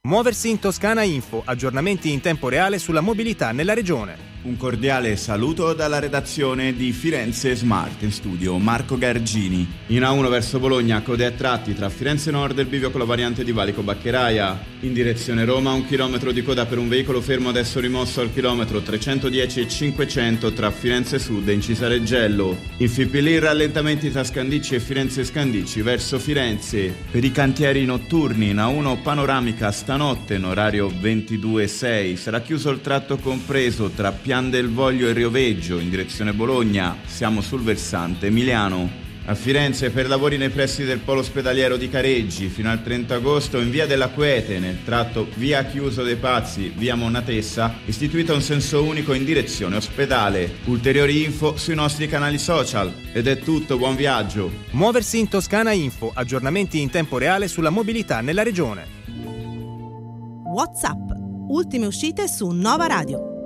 Muoversi in Toscana Info, aggiornamenti in tempo reale sulla mobilità nella regione. Un cordiale saluto dalla redazione di Firenze Smart, in studio Marco Gargini. In A1 verso Bologna, code a tratti tra Firenze Nord e il bivio con la variante di Valico Baccheraia. In direzione Roma, 1 chilometro di coda per un veicolo fermo adesso rimosso al chilometro 310 e 500 tra Firenze Sud e Incisareggello. In Fipili, rallentamenti tra Scandicci e Firenze Scandicci verso Firenze. Per i cantieri notturni, in A1 panoramica stanotte in orario 22:06 sarà chiuso il tratto compreso tra Pian del Voglio e Rioveggio in direzione Bologna. Siamo sul versante emiliano. A Firenze, per lavori nei pressi del polo ospedaliero di Careggi, fino al 30 agosto in via della Quete, nel tratto via Chiuso dei Pazzi, via Monatessa, istituito un senso unico in direzione ospedale. Ulteriori info sui nostri canali social. Ed è tutto, buon viaggio. Muoversi in Toscana Info, aggiornamenti in tempo reale sulla mobilità nella regione. WhatsApp, ultime uscite su Nova Radio.